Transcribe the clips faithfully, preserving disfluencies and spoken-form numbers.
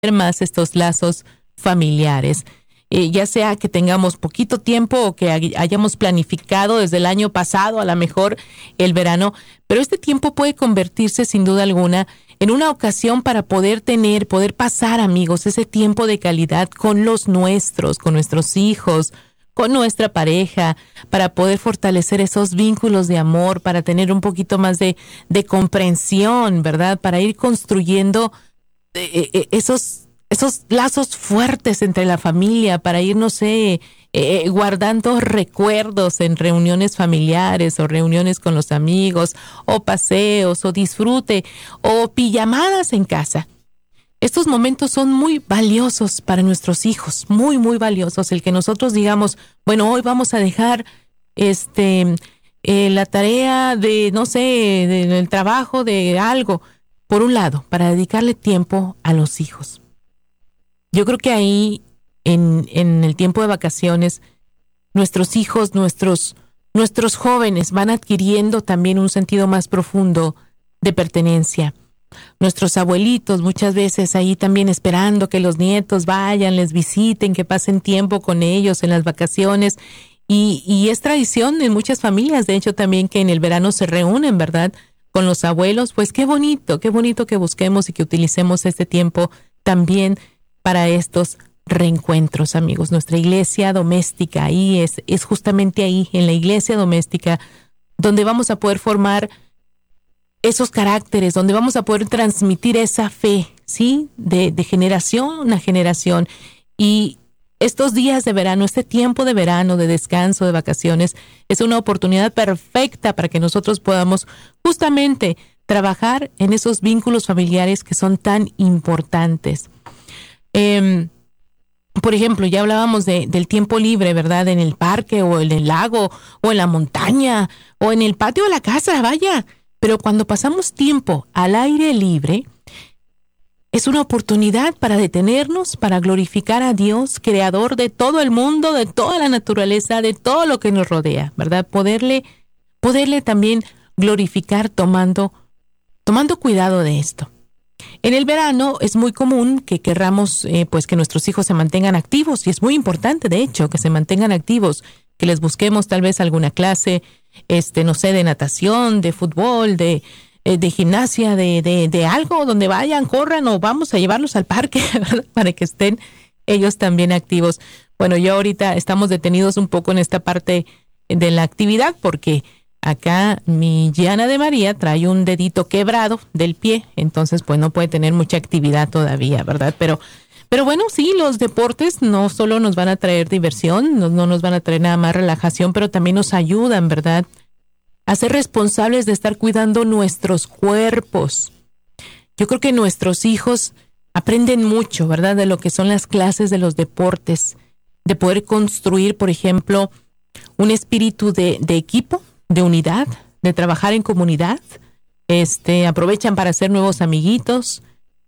más estos lazos familiares. Eh, ya sea que tengamos poquito tiempo o que hay- hayamos planificado desde el año pasado a lo mejor el verano, pero este tiempo puede convertirse sin duda alguna en una ocasión para poder tener, poder pasar, amigos, ese tiempo de calidad con los nuestros, con nuestros hijos, con nuestra pareja, para poder fortalecer esos vínculos de amor, para tener un poquito más de, de comprensión, ¿verdad? Para ir construyendo eh, eh, esos, esos lazos fuertes entre la familia, para ir, no sé, eh, guardando recuerdos en reuniones familiares o reuniones con los amigos, o paseos, o disfrute, o pijamadas en casa. Estos momentos son muy valiosos para nuestros hijos, muy, muy valiosos. El que nosotros digamos, bueno, hoy vamos a dejar este eh, la tarea de, no sé, de- del trabajo, de algo, por un lado, para dedicarle tiempo a los hijos. Yo creo que ahí, en, en el tiempo de vacaciones, nuestros hijos, nuestros, nuestros jóvenes van adquiriendo también un sentido más profundo de pertenencia. Nuestros abuelitos muchas veces ahí también esperando que los nietos vayan, les visiten, que pasen tiempo con ellos en las vacaciones. Y, y es tradición en muchas familias, de hecho, también que en el verano se reúnen, ¿verdad? Con los abuelos. Pues qué bonito, qué bonito que busquemos y que utilicemos este tiempo también para estos reencuentros, amigos. Nuestra iglesia doméstica, ahí es, es justamente ahí, en la iglesia doméstica, donde vamos a poder formar esos caracteres, donde vamos a poder transmitir esa fe, ¿sí? De, de generación a generación. Y estos días de verano, este tiempo de verano, de descanso, de vacaciones, es una oportunidad perfecta para que nosotros podamos justamente trabajar en esos vínculos familiares que son tan importantes. Eh, por ejemplo, ya hablábamos de, del tiempo libre, ¿verdad? En el parque o en el lago o en la montaña o en el patio de la casa, vaya. Pero cuando pasamos tiempo al aire libre, es una oportunidad para detenernos, para glorificar a Dios, creador de todo el mundo, de toda la naturaleza, de todo lo que nos rodea, ¿verdad? Poderle, poderle también glorificar tomando, tomando cuidado de esto. En el verano es muy común que querramos eh, pues que nuestros hijos se mantengan activos, y es muy importante, de hecho, que se mantengan activos, que les busquemos tal vez alguna clase, este, no sé, de natación, de fútbol, de, eh, de gimnasia, de, de, de algo donde vayan, corran, o vamos a llevarlos al parque, ¿verdad? Para que estén ellos también activos. Bueno, yo ahorita estamos detenidos un poco en esta parte de la actividad porque acá mi Gianna de María trae un dedito quebrado del pie, entonces pues no puede tener mucha actividad todavía, ¿verdad? Pero, pero bueno, sí, los deportes no solo nos van a traer diversión, no, no nos van a traer nada más relajación, pero también nos ayudan, ¿verdad? A ser responsables de estar cuidando nuestros cuerpos. Yo creo que nuestros hijos aprenden mucho, ¿verdad? De lo que son las clases de los deportes, de poder construir, por ejemplo, un espíritu de, de equipo, de unidad, de trabajar en comunidad. Este, aprovechan para hacer nuevos amiguitos,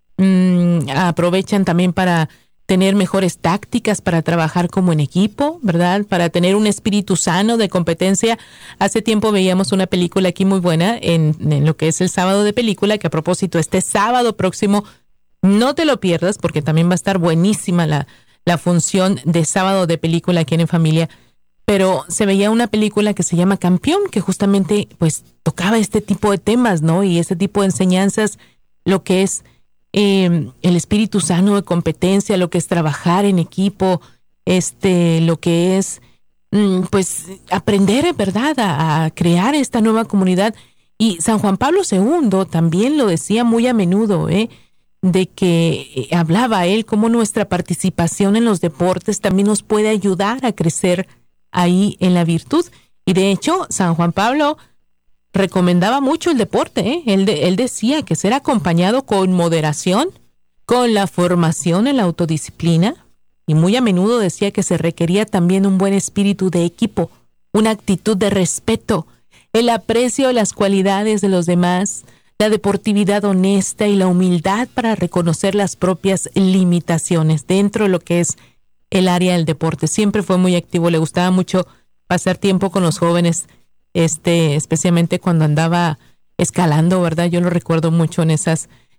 mmm, aprovechan también para tener mejores tácticas para trabajar como en equipo, ¿verdad? Para tener un espíritu sano de competencia. Hace tiempo veíamos una película aquí muy buena en, en lo que es el sábado de película, que a propósito, este sábado próximo, no te lo pierdas porque también va a estar buenísima la, la función de sábado de película aquí en En Familia. Pero se veía una película que se llama Campeón, que justamente pues tocaba este tipo de temas, ¿no? Y ese tipo de enseñanzas, lo que es eh, el espíritu sano de competencia, lo que es trabajar en equipo, este, lo que es mm, pues aprender, ¿verdad? A, a crear esta nueva comunidad. Y San Juan Pablo segundo también lo decía muy a menudo, ¿eh? De que eh, hablaba él cómo nuestra participación en los deportes también nos puede ayudar a crecer ahí en la virtud. Y de hecho, San Juan Pablo recomendaba mucho el deporte, ¿eh? Él, de, él decía que ser acompañado con moderación, con la formación en la autodisciplina, y muy a menudo decía que se requería también un buen espíritu de equipo, una actitud de respeto, el aprecio de las cualidades de los demás, la deportividad honesta y la humildad para reconocer las propias limitaciones dentro de lo que es el área del deporte. Siempre fue muy activo, le gustaba mucho pasar tiempo con los jóvenes, este, especialmente cuando andaba escalando, ¿verdad? Yo lo recuerdo mucho en esas,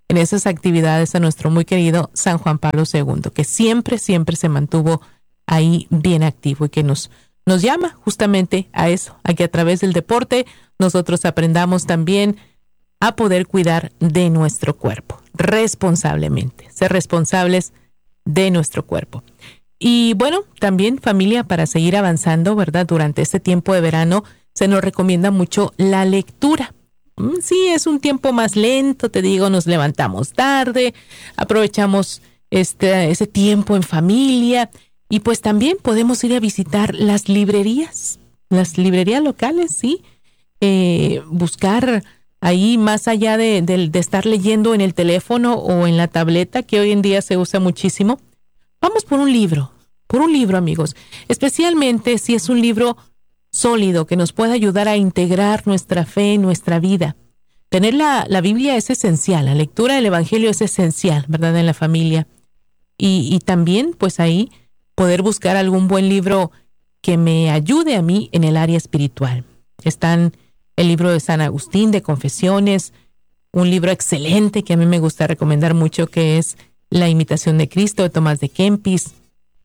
en esas actividades a nuestro muy querido San Juan Pablo segundo, que siempre, siempre se mantuvo ahí bien activo y que nos, nos llama justamente a eso, a que a través del deporte nosotros aprendamos también a poder cuidar de nuestro cuerpo responsablemente, ser responsables de nuestro cuerpo. Y bueno, también familia, para seguir avanzando, ¿verdad? Durante este tiempo de verano se nos recomienda mucho la lectura. Sí, es un tiempo más lento, te digo, nos levantamos tarde, aprovechamos este, ese tiempo en familia y pues también podemos ir a visitar las librerías, las librerías locales, sí, eh, buscar ahí más allá de, de, de estar leyendo en el teléfono o en la tableta, que hoy en día se usa muchísimo. Vamos por un libro, por un libro, amigos, especialmente si es un libro sólido que nos pueda ayudar a integrar nuestra fe en nuestra vida. Tener la, la Biblia es esencial, la lectura del Evangelio es esencial, ¿verdad?, en la familia. Y, y también, pues ahí, poder buscar algún buen libro que me ayude a mí en el área espiritual. Están el libro de San Agustín, de Confesiones, un libro excelente que a mí me gusta recomendar mucho, que es La Imitación de Cristo, de Tomás de Kempis.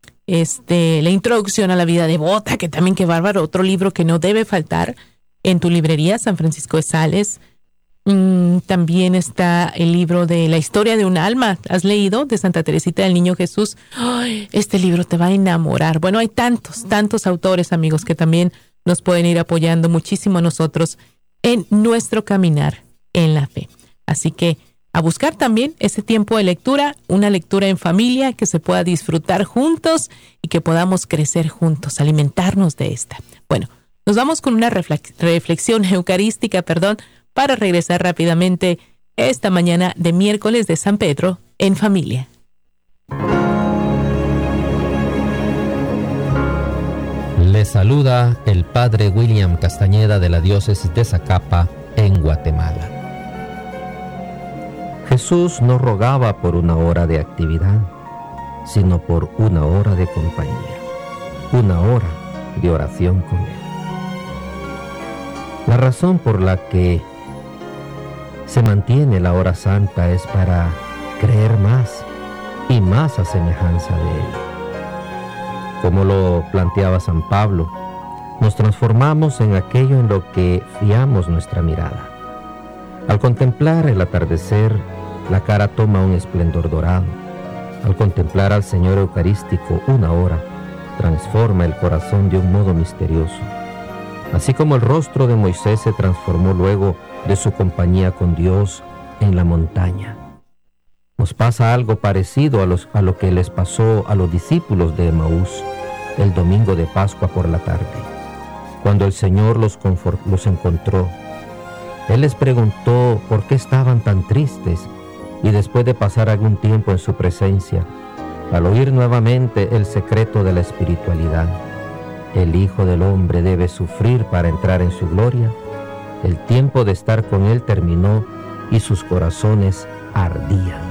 Este, la Introducción a la Vida Devota, que también, qué bárbaro, otro libro que no debe faltar en tu librería, San Francisco de Sales. Mm, también está el libro de La Historia de un Alma, ¿has leído? De Santa Teresita del Niño Jesús. ¡Ay! Este libro te va a enamorar. Bueno, hay tantos, tantos autores, amigos, que también nos pueden ir apoyando muchísimo a nosotros en nuestro caminar en la fe. Así que a buscar también ese tiempo de lectura, una lectura en familia que se pueda disfrutar juntos y que podamos crecer juntos, alimentarnos de esta. Bueno, nos vamos con una reflex- reflexión eucarística, perdón, para regresar rápidamente esta mañana de miércoles de San Pedro en familia. Le saluda el Padre William Castañeda de la Diócesis de Zacapa, en Guatemala. Jesús no rogaba por una hora de actividad, sino por una hora de compañía, una hora de oración con Él. La razón por la que se mantiene la hora santa es para creer más y más a semejanza de Él. Como lo planteaba San Pablo, nos transformamos en aquello en lo que fiamos nuestra mirada. Al contemplar el atardecer, la cara toma un esplendor dorado. Al contemplar al Señor Eucarístico una hora, transforma el corazón de un modo misterioso. Así como el rostro de Moisés se transformó luego de su compañía con Dios en la montaña. Nos pasa algo parecido a, los, a lo que les pasó a los discípulos de Emaús el domingo de Pascua por la tarde, cuando el Señor los, confort, los encontró. Él les preguntó por qué estaban tan tristes, y después de pasar algún tiempo en su presencia, al oír nuevamente el secreto de la espiritualidad, el Hijo del Hombre debe sufrir para entrar en su gloria, el tiempo de estar con Él terminó y sus corazones ardían.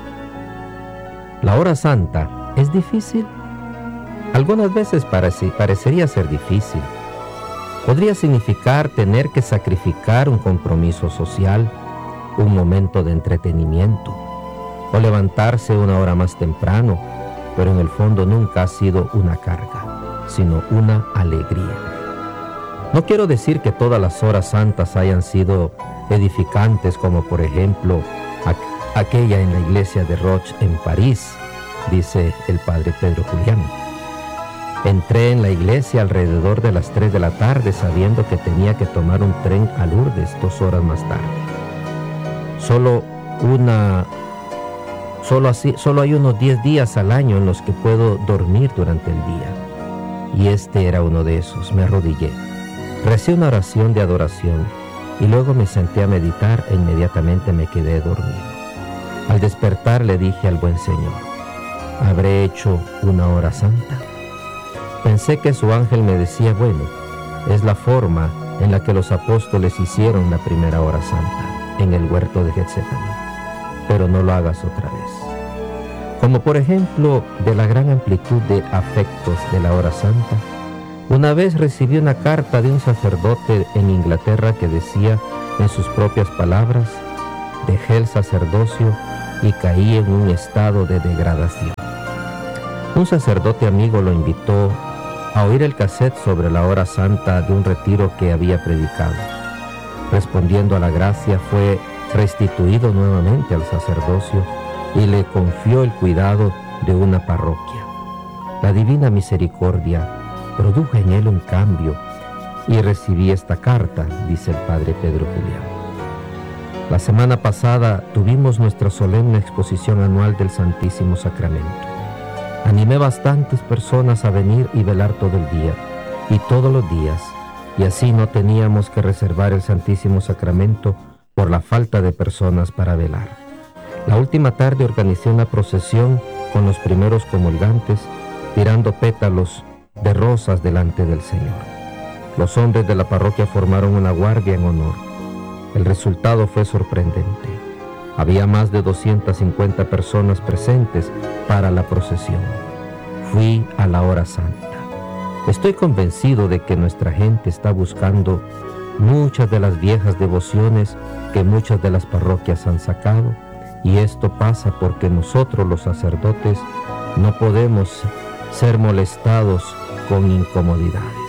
La hora santa es difícil. Algunas veces parece, parecería ser difícil. Podría significar tener que sacrificar un compromiso social, un momento de entretenimiento, o levantarse una hora más temprano, pero en el fondo nunca ha sido una carga, sino una alegría. No quiero decir que todas las horas santas hayan sido edificantes, como por ejemplo aqu- aquella en la iglesia de Roche en París, dice el padre Pedro Julián. Entré en la iglesia alrededor de las tres de la tarde sabiendo que tenía que tomar un tren a Lourdes dos horas más tarde. Solo una, solo así, solo hay unos diez días al año en los que puedo dormir durante el día. Y este era uno de esos. Me arrodillé, recé una oración de adoración y luego me senté a meditar e inmediatamente me quedé dormido. Al despertar le dije al buen Señor, ¿habré hecho una hora santa? Pensé que su ángel me decía, bueno, es la forma en la que los apóstoles hicieron la primera hora santa en el huerto de Getsemaní, pero no lo hagas otra vez. Como por ejemplo, de la gran amplitud de afectos de la hora santa, una vez recibí una carta de un sacerdote en Inglaterra que decía en sus propias palabras, dejé el sacerdocio y caí en un estado de degradación. Un sacerdote amigo lo invitó a oír el cassette sobre la hora santa de un retiro que había predicado. Respondiendo a la gracia, fue restituido nuevamente al sacerdocio y le confió el cuidado de una parroquia. La divina misericordia produjo en él un cambio y recibí esta carta, dice el padre Pedro Julián. La semana pasada tuvimos nuestra solemne exposición anual del Santísimo Sacramento. Animé bastantes personas a venir y velar todo el día y todos los días, y así no teníamos que reservar el Santísimo Sacramento por la falta de personas para velar. La última tarde organicé una procesión con los primeros comulgantes, tirando pétalos de rosas delante del Señor. Los hombres de la parroquia formaron una guardia en honor. El resultado fue sorprendente. Había más de doscientas cincuenta personas presentes para la procesión. Fui a la hora santa. Estoy convencido de que nuestra gente está buscando muchas de las viejas devociones que muchas de las parroquias han sacado, y esto pasa porque nosotros los sacerdotes no podemos ser molestados con incomodidades.